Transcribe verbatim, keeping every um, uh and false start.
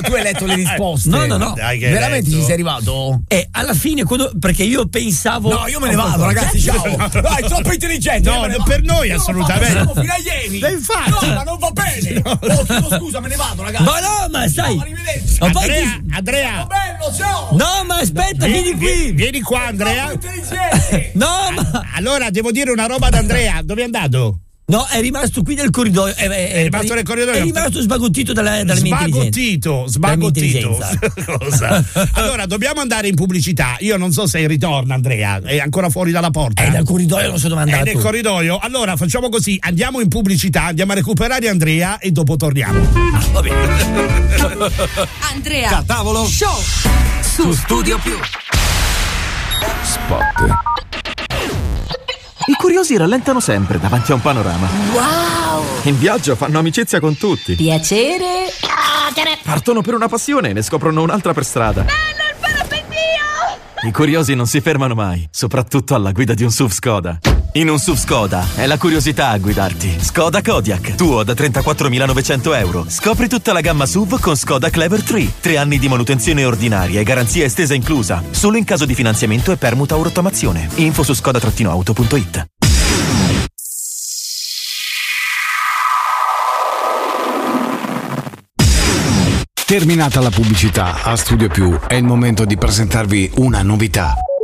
tu hai letto le risposte? No, no, no. Dai, che Veramente letto. ci sei arrivato? E alla fine, quando, perché io pensavo. No, io me ne vado, ragazzi, ciao. Dai, troppo intelligente. No, per noi assolutamente. Siamo fino a ieri. E infatti. No, ma non va bene. Oh, chiedo scusa, me ne vado, ragazzi. Ma no, ma sai. No, arrivederci. Ma poi Andrea, tu- Andrea. Va bello, ciao. No, ma aspetta, vieni qui. Vieni, vieni qua, Andrea. Troppo intelligente. No, ma. Allora, devo dire una roba ad Andrea. Dove è andato? No, è rimasto qui nel corridoio. È, è, È rimasto nel corridoio? È rimasto sbagottito dalla, dalla mia intelligenza. Sbagottito, sbagottito. Dalla mia Cosa? Allora, dobbiamo andare in pubblicità. Io non so se ritorna, Andrea. È ancora fuori dalla porta. È dal corridoio, non so dove è È andato. nel corridoio. Allora, facciamo così: andiamo in pubblicità, andiamo a recuperare Andrea e dopo torniamo. Va bene. Andrea Tavolo Show su Studio Più. Spot. I curiosi rallentano sempre davanti a un panorama. Wow! In viaggio fanno amicizia con tutti. Piacere. Partono per una passione e ne scoprono un'altra per strada. Bello il parapendio! I curiosi non si fermano mai, soprattutto alla guida di un S U V Skoda. In un S U V Skoda è la curiosità a guidarti. Skoda Kodiaq, tuo da trentaquattromilanovecento euro. Scopri tutta la gamma S U V con Skoda Clever tre. Tre anni di manutenzione ordinaria e garanzia estesa inclusa. Solo in caso di finanziamento e permuta o rottamazione. Info su skoda auto punto it. Terminata la pubblicità, a Studio Più è il momento di presentarvi una novità.